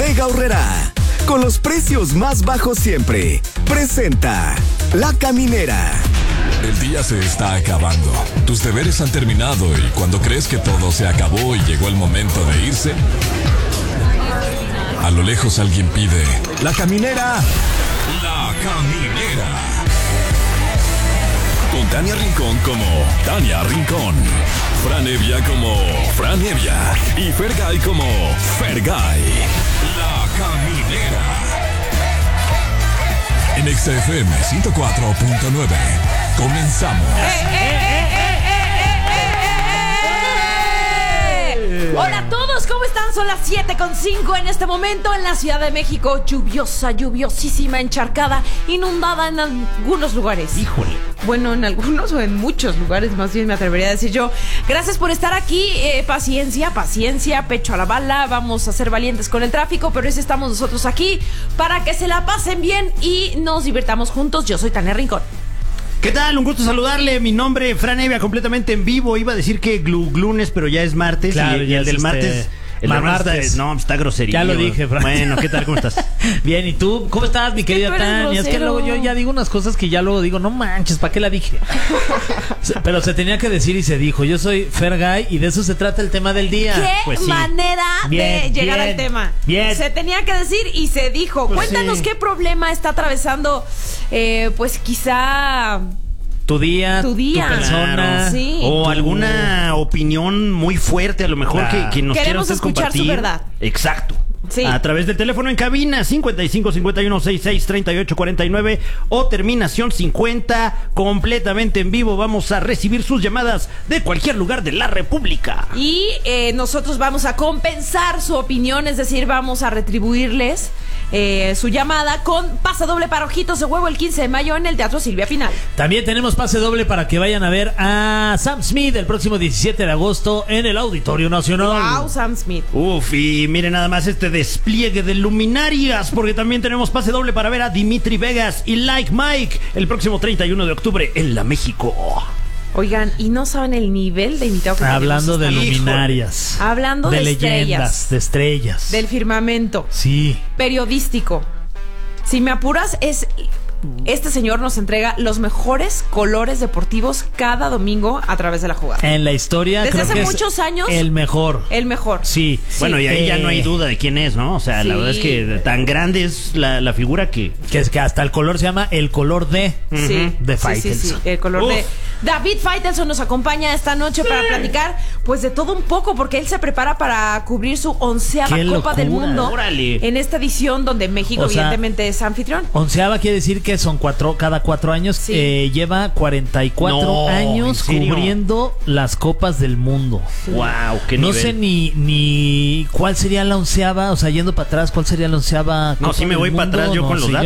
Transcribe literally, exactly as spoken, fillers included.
Bodega Aurrerá, con los precios más bajos siempre, presenta La Caminera. El día se está acabando, tus deberes han terminado y cuando crees que todo se acabó y llegó el momento de irse, a lo lejos alguien pide: La Caminera. La Caminera. Con Tania Rincón como Tania Rincón, Fran Evia como Fran Evia y Fergay como Fergay. La Caminera. En X F M ciento cuatro punto nueve. Comenzamos. ¡Eh, eh, eh, eh, eh, eh! Hola a todos, ¿cómo están? Son las siete con cinco en este momento en la Ciudad de México. Lluviosa, lluviosísima, encharcada, inundada en algunos lugares. Híjole. Bueno, en algunos o en muchos lugares, más bien me atrevería a decir yo. Gracias por estar aquí, eh, paciencia, paciencia, pecho a la bala. Vamos a ser valientes con el tráfico, pero eso estamos nosotros aquí para que se la pasen bien y nos divirtamos juntos. Yo soy Tania Rincón. ¿Qué tal? Un gusto saludarle. Mi nombre es Fran Evia, completamente en vivo. Iba a decir que glu, lunes, pero ya es martes. Claro, y, y ya el del es martes... este... El Mar martes. martes. No, está grosería. Ya lo dije, Fran. Bueno, ¿qué tal? ¿Cómo estás? Bien, ¿y tú? ¿Cómo estás, mi querida Tania? Es que luego yo ya digo unas cosas que ya luego digo, no manches, ¿para qué la dije? Pero se tenía que decir y se dijo. Yo soy Fergay y de eso se trata el tema del día. ¿Qué Pues sí. manera Bien, de llegar bien, al tema? bien. Se tenía que decir y se dijo. Pues Cuéntanos sí. qué problema está atravesando, eh, pues quizá... Tu día, Tu día. tu persona. Claro. Sí. O tu- alguna opinión muy fuerte, a lo mejor, Claro. que, que nos quiera Queremos usted escuchar su compartir. verdad. Exacto. Sí. A través del teléfono en cabina cincuenta y cinco cincuenta y uno sesenta y seis treinta y ocho cuarenta y nueve o terminación cincuenta, completamente en vivo. Vamos a recibir sus llamadas de cualquier lugar de la República. Y eh, nosotros vamos a compensar su opinión, es decir, vamos a retribuirles eh, su llamada con pase doble para Ojitos de Huevo el quince de mayo en el Teatro Silvia Pinal. También tenemos pase doble para que vayan a ver a Sam Smith el próximo diecisiete de agosto en el Auditorio Nacional. Wow, Sam Smith. Uf, y miren nada más este despliegue de luminarias, porque también tenemos pase doble para ver a Dimitri Vegas y Like Mike el próximo treinta y uno de octubre en la México. Oigan, y no saben el nivel de invitado que tenemos Hablando de esta noche. luminarias. Hablando de leyendas, estrellas. de estrellas. Del firmamento. Sí. Periodístico. Si me apuras, es... Este señor nos entrega los mejores colores deportivos cada domingo a través de la jugada. En la historia Desde creo hace que es muchos años, el mejor. El mejor. Sí. Bueno, y ahí ya Eh, no hay duda de quién es, ¿no? O sea, Sí. la verdad es que tan grande es la, la figura que... Que es que hasta el color se llama el color de Sí, de sí, Faitelson. sí, sí, el color Uf. de David Faitelson nos acompaña esta noche para platicar pues de todo un poco, porque él se prepara para cubrir su onceava ¡Qué Copa del locura! Mundo Órale. en esta edición donde México O sea, evidentemente es anfitrión. Onceava quiere decir que son cuatro, cada cuatro años. Sí. Eh, lleva cuarenta y cuatro No, años ¿en serio? cubriendo las copas del mundo. ¡Wow! ¡Qué No nivel! sé ni, ni cuál sería la onceava, o sea, yendo para atrás, cuál sería la onceava No, Copa sí me del voy para Mundo? atrás yo No, con los sí, datos.